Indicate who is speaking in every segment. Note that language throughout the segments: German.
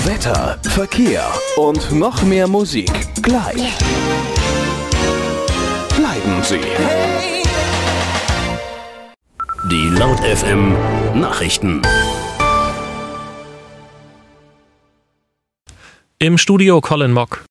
Speaker 1: Wetter, Verkehr und noch mehr Musik. Gleich. Bleiben Sie.
Speaker 2: Die Laut FM Nachrichten.
Speaker 3: Im Studio Colin Mock.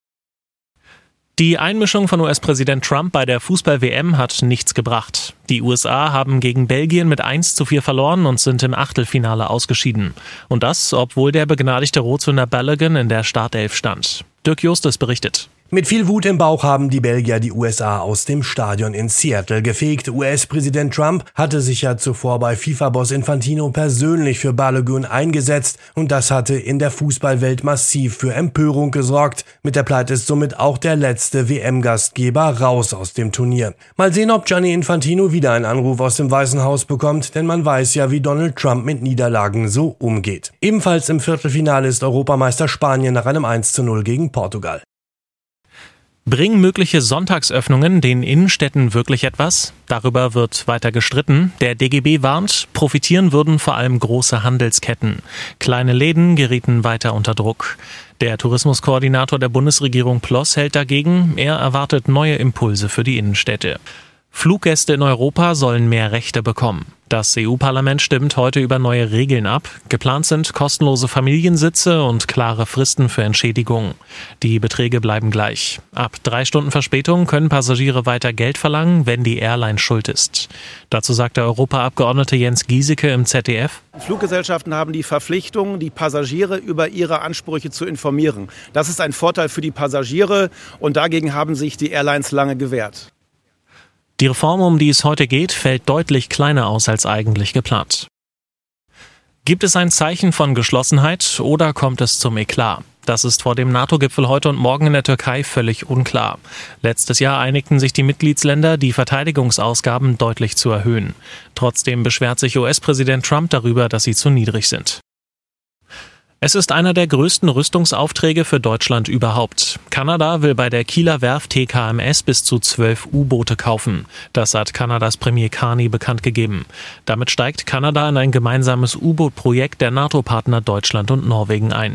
Speaker 3: Die Einmischung von US-Präsident Trump bei der Fußball-WM hat nichts gebracht. Die USA haben gegen Belgien mit 1:4 verloren und sind im Achtelfinale ausgeschieden. Und das, obwohl der begnadigte Rotzhünder Balogun in der Startelf stand. Dirk Justus berichtet.
Speaker 4: Mit viel Wut im Bauch haben die Belgier die USA aus dem Stadion in Seattle gefegt. US-Präsident Trump hatte sich ja zuvor bei FIFA-Boss Infantino persönlich für Balogun eingesetzt und das hatte in der Fußballwelt massiv für Empörung gesorgt. Mit der Pleite ist somit auch der letzte WM-Gastgeber raus aus dem Turnier. Mal sehen, ob Gianni Infantino wieder einen Anruf aus dem Weißen Haus bekommt, denn man weiß ja, wie Donald Trump mit Niederlagen so umgeht. Ebenfalls im Viertelfinale ist Europameister Spanien nach einem 1:0 gegen Portugal.
Speaker 3: Bringen mögliche Sonntagsöffnungen den Innenstädten wirklich etwas? Darüber wird weiter gestritten. Der DGB warnt, profitieren würden vor allem große Handelsketten. Kleine Läden gerieten weiter unter Druck. Der Tourismuskoordinator der Bundesregierung Ploss hält dagegen, er erwartet neue Impulse für die Innenstädte. Fluggäste in Europa sollen mehr Rechte bekommen. Das EU-Parlament stimmt heute über neue Regeln ab. Geplant sind kostenlose Familiensitze und klare Fristen für Entschädigungen. Die Beträge bleiben gleich. Ab 3 Stunden Verspätung können Passagiere weiter Geld verlangen, wenn die Airline schuld ist. Dazu sagt der Europaabgeordnete Jens Gieseke im ZDF.
Speaker 5: Fluggesellschaften haben die Verpflichtung, die Passagiere über ihre Ansprüche zu informieren. Das ist ein Vorteil für die Passagiere und dagegen haben sich die Airlines lange gewehrt.
Speaker 3: Die Reform, um die es heute geht, fällt deutlich kleiner aus als eigentlich geplant. Gibt es ein Zeichen von Geschlossenheit oder kommt es zum Eklat? Das ist vor dem NATO-Gipfel heute und morgen in der Türkei völlig unklar. Letztes Jahr einigten sich die Mitgliedsländer, die Verteidigungsausgaben deutlich zu erhöhen. Trotzdem beschwert sich US-Präsident Trump darüber, dass sie zu niedrig sind. Es ist einer der größten Rüstungsaufträge für Deutschland überhaupt. Kanada will bei der Kieler Werft TKMS bis zu 12 U-Boote kaufen. Das hat Kanadas Premier Carney bekannt gegeben. Damit steigt Kanada in ein gemeinsames U-Boot-Projekt der NATO-Partner Deutschland und Norwegen ein.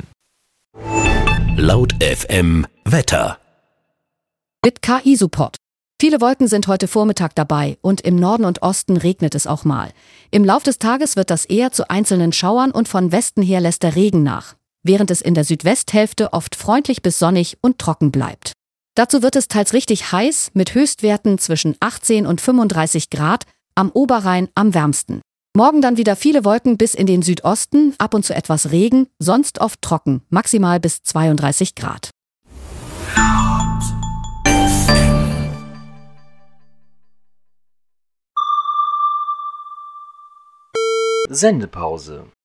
Speaker 2: Laut FM Wetter.
Speaker 6: Mit KI-Support. Viele Wolken sind heute Vormittag dabei und im Norden und Osten regnet es auch mal. Im Lauf des Tages wird das eher zu einzelnen Schauern und von Westen her lässt der Regen nach, während es in der Südwesthälfte oft freundlich bis sonnig und trocken bleibt. Dazu wird es teils richtig heiß mit Höchstwerten zwischen 18 und 35 Grad, am Oberrhein am wärmsten. Morgen dann wieder viele Wolken bis in den Südosten, ab und zu etwas Regen, sonst oft trocken, maximal bis 32 Grad.
Speaker 7: Sendepause.